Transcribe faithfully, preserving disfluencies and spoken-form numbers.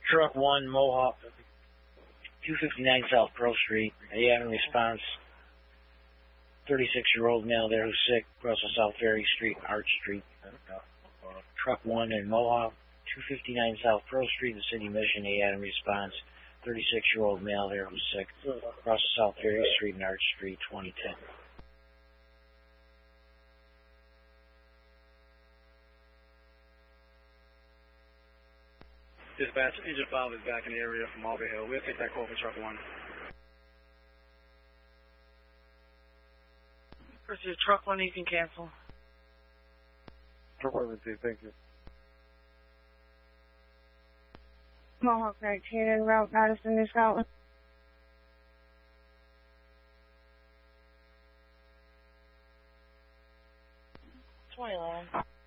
Truck one, Mohawk, two fifty-nine South Pearl Street. You have a response. thirty-six-year-old male there who's sick, across the South Ferry Street, Arch Street. Truck one in Mohawk, two fifty-nine South Pearl Street, the City Mission. A Adam response. thirty-six-year-old male there who's sick, across the South Ferry Street and Arch Street, twenty ten. Dispatch, Engine five is back in the area from Auburn Hill. We'll take that call for truck one. Pursuit truck one, you can cancel. Truck one, thank you. Mohawk nineteen, route Madison, New Scotland. twenty eleven.